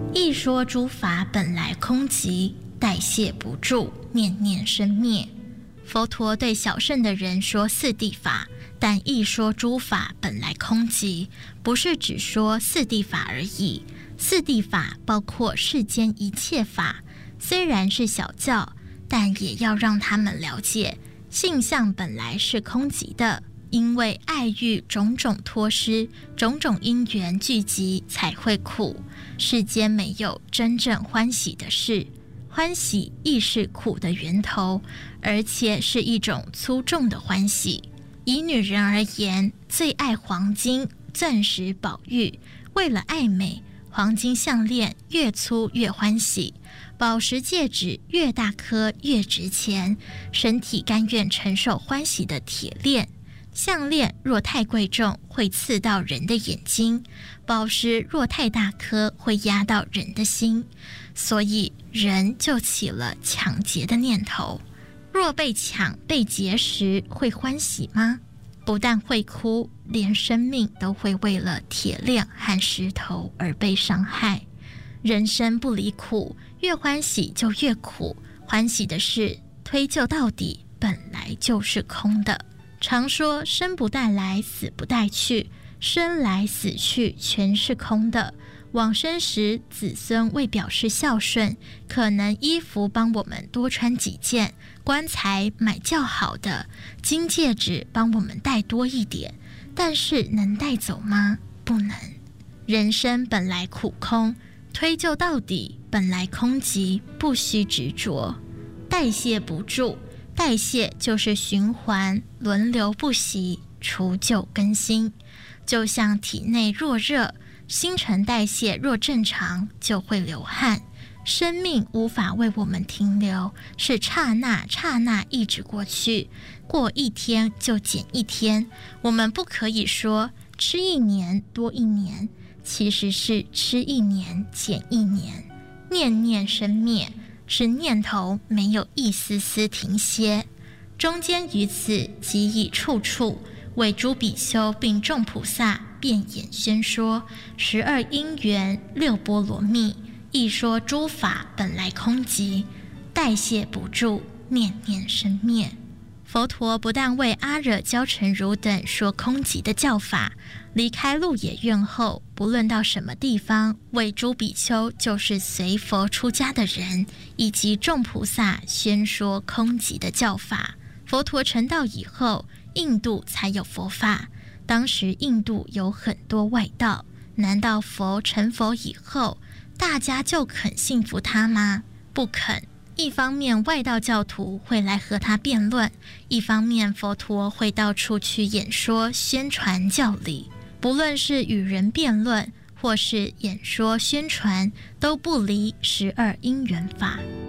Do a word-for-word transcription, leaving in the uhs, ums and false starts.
一说诸法本来空寂，代谢不住，念念生灭。佛陀对小乘的人说四谛法，但一说诸法本来空寂，不是只说四谛法而已。四谛法包括世间一切法，虽然是小教，但也要让他们了解，性相本来是空寂的，因为爱欲种种脱失，种种因缘聚集才会苦。世间没有真正欢喜的事，欢喜亦是苦的源头，而且是一种粗重的欢喜。以女人而言，最爱黄金、钻石、宝玉，为了爱美，黄金项链越粗越欢喜，宝石戒指越大颗越值钱，身体甘愿承受欢喜的铁链。项链若太贵重，会刺到人的眼睛；宝石若太大颗，会压到人的心。所以人就起了抢劫的念头。若被抢被劫时，会欢喜吗？不但会哭，连生命都会为了铁链和石头而被伤害。人生不离苦，越欢喜就越苦。欢喜的事推究到底，本来就是空的。常说生不带来，死不带去，生来死去全是空的。往生时，子孙为表示孝顺，可能衣服帮我们多穿几件，棺材买较好的，金戒指帮我们戴多一点，但是能带走吗？不能。人生本来苦空，推究到底，本来空寂，不需执着，代谢不住。代谢就是循环轮流不息，除旧更新。就像体内若热，新陈代谢若正常，就会流汗。生命无法为我们停留，是刹那刹那一直过去，过一天就减一天。我们不可以说吃一年多一年，其实是吃一年减一年。念念生灭，是念头没有一丝丝停歇，中间于此即以处处为诸比丘并众菩萨辩演宣说十二因缘六波罗蜜，一说诸法本来空寂，代谢不住，念念生灭。佛陀不但为阿惹憍陈如等说空寂的教法，离开鹿野苑后，不论到什么地方，为诸比丘就是随佛出家的人以及众菩萨宣说空寂的教法。佛陀成道以后，印度才有佛法。当时印度有很多外道，难道佛成佛以后，大家就肯信服他吗？不肯。一方面外道教徒会来和他辩论，一方面佛陀会到处去演说宣传教理。不论是与人辩论或是演说宣传，都不离十二因缘法。